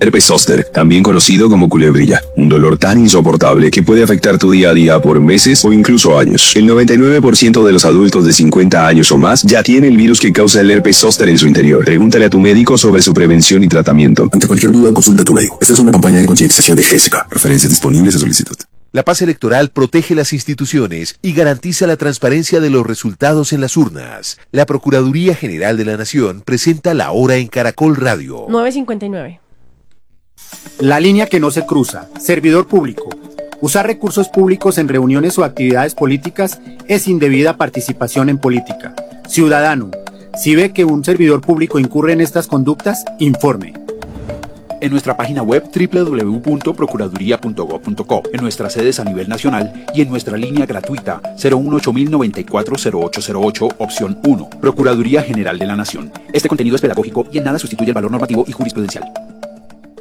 Herpes zóster, también conocido como culebrilla, un dolor tan insoportable que puede afectar tu día a día por meses o incluso años. El 99% de los adultos de 50 años o más ya tiene el virus que causa el herpes zóster en su interior. Pregúntale a tu médico sobre su prevención y tratamiento. Ante cualquier duda, consulta a tu médico. Esta es una campaña de concientización de GESCA. Referencias disponibles a solicitud. La paz electoral protege las instituciones y garantiza la transparencia de los resultados en las urnas. La Procuraduría General de la Nación presenta La Hora en Caracol Radio. 9:59. La línea que no se cruza. Servidor público. Usar recursos públicos en reuniones o actividades políticas es indebida participación en política. Ciudadano, si ve que un servidor público incurre en estas conductas, informe. En nuestra página web www.procuraduría.gov.co, en nuestras sedes a nivel nacional y en nuestra línea gratuita 018-094-0808, opción 1. Procuraduría General de la Nación. Este contenido es pedagógico y en nada sustituye el valor normativo y jurisprudencial.